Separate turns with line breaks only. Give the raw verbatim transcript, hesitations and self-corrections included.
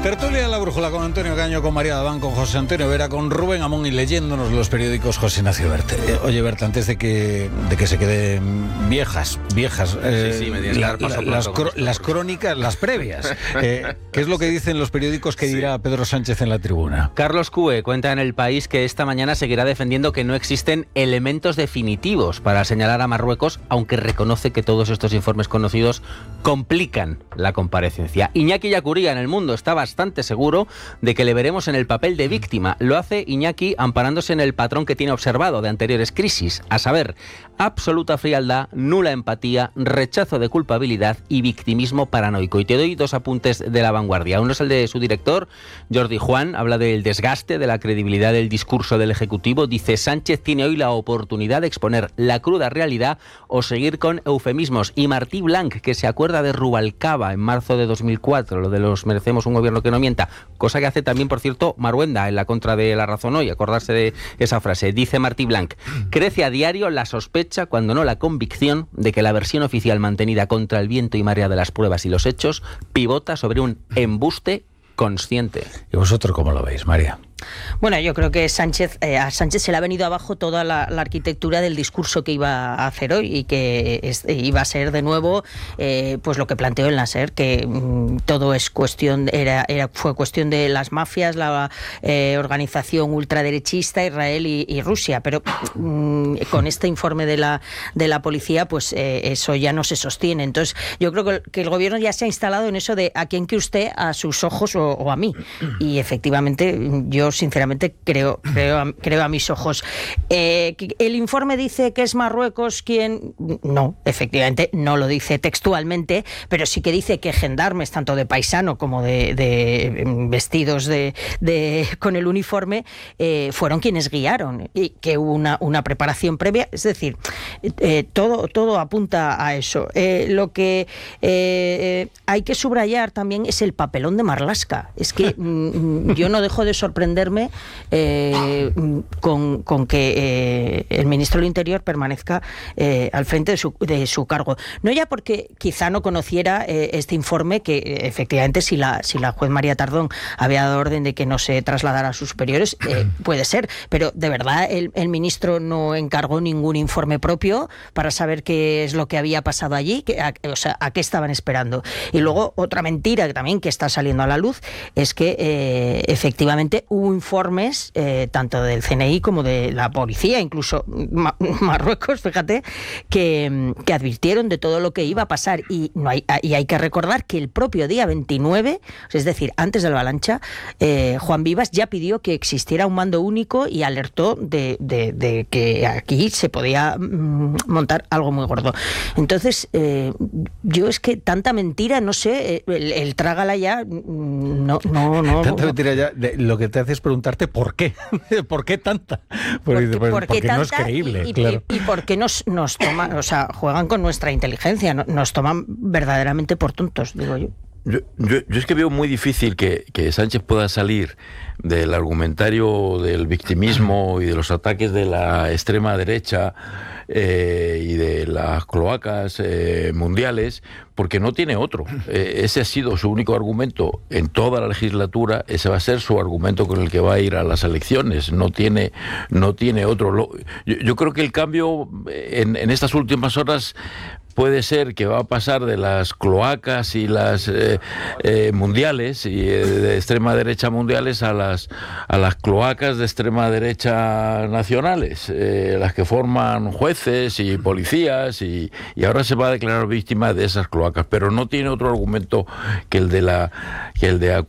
Tertulia de la Brújula con Antonio Caño, con María Dabán, con José Antonio Vera, con Rubén Amón y leyéndonos los periódicos José Ignacio Berte. Eh, oye, Berta, antes de que, de que se queden viejas, viejas, eh,
sí, sí, me
la, la, las, cro, las crónicas, las previas, eh, ¿qué es lo que dicen los periódicos que dirá sí. Pedro Sánchez en la tribuna?
Carlos Cue cuenta en El País que esta mañana seguirá defendiendo que no existen elementos definitivos para señalar a Marruecos, aunque reconoce que todos estos informes conocidos complican la comparecencia. Iñaki Yacuría en El Mundo está bastante seguro de que le veremos en el papel de víctima. Lo hace Iñaki amparándose en el patrón que tiene observado de anteriores crisis, a saber, absoluta frialdad, nula empatía, rechazo de culpabilidad y victimismo paranoico. Y te doy dos apuntes de La Vanguardia. Uno es el de su director, Jordi Juan, habla del desgaste de la credibilidad del discurso del Ejecutivo. Dice: Sánchez tiene hoy la oportunidad de exponer la cruda realidad o seguir con eufemismos. Y Martí Blanc, que se acuerda de Rubalcaba en marzo de dos mil cuatro, lo de los merecemos un gobierno que no mienta, cosa que hace también, por cierto, Maruenda en la contra de La Razón hoy, acordarse de esa frase. Dice Martí Blanc: crece a diario la sospecha, cuando no la convicción, de que la versión oficial mantenida contra el viento y marea de las pruebas y los hechos pivota sobre un embuste consciente.
¿Y vosotros cómo lo veis, María?
Bueno, yo creo que Sánchez, eh, a Sánchez se le ha venido abajo toda la, la arquitectura del discurso que iba a hacer hoy y que es, iba a ser de nuevo eh, pues lo que planteó en la SER, que mm, todo es cuestión, era, era fue cuestión de las mafias, la eh, organización ultraderechista, Israel y, y Rusia, pero mm, con este informe de la de la policía, pues eh, eso ya no se sostiene. Entonces, yo creo que, que el gobierno ya se ha instalado en eso de a quién que usted, a sus ojos o, o a mí. Y efectivamente, yo sinceramente creo, creo, a, creo a mis ojos. Eh, ¿El informe dice que es Marruecos quien...? No, efectivamente no lo dice textualmente, pero sí que dice que gendarmes, tanto de paisano como de, de vestidos de, de, con el uniforme, eh, fueron quienes guiaron y que hubo una, una preparación previa. Es decir, eh, todo, todo apunta a eso. Eh, lo que eh, hay que subrayar también es el papelón de Marlaska. Es que mm, yo no dejo de sorprender Eh, con, con que eh, el ministro del Interior permanezca eh, al frente de su, de su cargo. No ya porque quizá no conociera eh, este informe, que eh, efectivamente si la, si la juez María Tardón había dado orden de que no se trasladara a sus superiores, eh, puede ser, pero de verdad el, el ministro no encargó ningún informe propio para saber qué es lo que había pasado allí, que, a, o sea, a qué estaban esperando. Y luego otra mentira que también que está saliendo a la luz es que eh, efectivamente hubo informes eh, tanto del C N I como de la policía, incluso Ma- Marruecos, fíjate, que, que advirtieron de todo lo que iba a pasar. Y, no hay, y hay que recordar que el propio día veintinueve, es decir, antes de la avalancha, eh, Juan Vivas ya pidió que existiera un mando único y alertó de, de, de que aquí se podía mm, montar algo muy gordo. Entonces, eh, yo es que tanta mentira, no sé, el, el trágala ya, no, no, no.
Tanta
no.
mentira ya, de, lo que te hace es preguntarte por qué, por qué tanta,
porque,
porque,
porque,
porque
tanta
no es creíble,
y, y,
claro.
y, y porque nos, nos toman, o sea, juegan con nuestra inteligencia, no, nos toman verdaderamente por tontos, digo yo.
Yo, yo, yo es que veo muy difícil que, que Sánchez pueda salir del argumentario del victimismo y de los ataques de la extrema derecha eh, y de las cloacas eh, mundiales, porque no tiene otro. Eh, ese ha sido su único argumento en toda la legislatura, ese va a ser su argumento con el que va a ir a las elecciones, no tiene, no tiene otro. Lo, yo, yo creo que el cambio en, en estas últimas horas puede ser que va a pasar de las cloacas y las eh, eh, mundiales y eh, de extrema derecha mundiales a las a las cloacas de extrema derecha nacionales, eh, las que forman jueces y policías, y, y ahora se va a declarar víctima de esas cloacas, pero no tiene otro argumento que el de la que el de